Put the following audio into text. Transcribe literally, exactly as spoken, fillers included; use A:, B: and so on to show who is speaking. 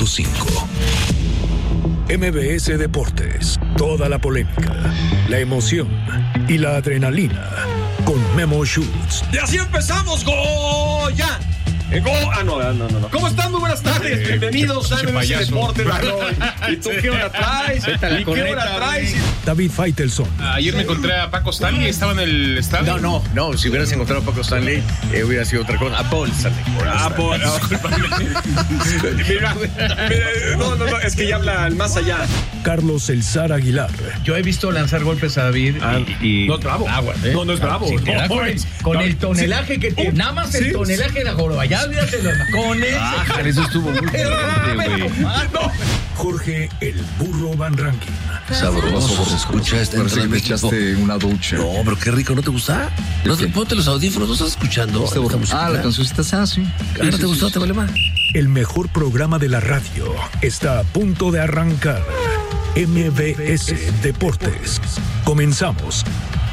A: punto cinco. M B S Deportes, toda la polémica, la emoción y la adrenalina con Memo Schutz.
B: Y así empezamos, Goya. Eh, go, ah, no, no, no, no. ¿Cómo están? Muy buenas tardes. Eh, Bienvenidos a M B S Deportes. ¿Y tú qué hora traes? ¿Y qué hora traes?
A: David Faitelson.
C: Ayer me encontré a Paco Stanley, estaba en el estadio.
D: No, no, no, si hubieras encontrado a Paco Stanley, eh, hubiera sido otra cosa. A Paul Stanley.
B: A Paul, mira, mira, no, no, no, es que ya habla más allá.
A: Carlos El Zar Aguilar.
D: Yo he visto lanzar golpes a David
B: ah,
D: y, y...
B: No es bravo.
D: Aguas, ¿eh?
B: No, no es bravo.
D: Sí,
B: no,
D: con, el, con
B: no,
D: el tonelaje
B: sí.
D: que tiene. Nada más el
B: sí,
D: tonelaje de la joroba. Ya olvídate de los con ese.
C: Ah, eso estuvo muy fuerte, güey.
A: Jorge El Burro Van Rankin.
E: Sabroso se escucha este
F: Parece que me echaste una ducha.
E: No, pero qué rico, ¿no te gusta? No te, ponte los audífonos, ¿no estás escuchando?
F: Este ah, la cancioncita está así.
E: Claro, ¿no te gustó? ¿Te vale más?
A: El mejor programa de la radio está a punto de arrancar. M B S Deportes. Comenzamos.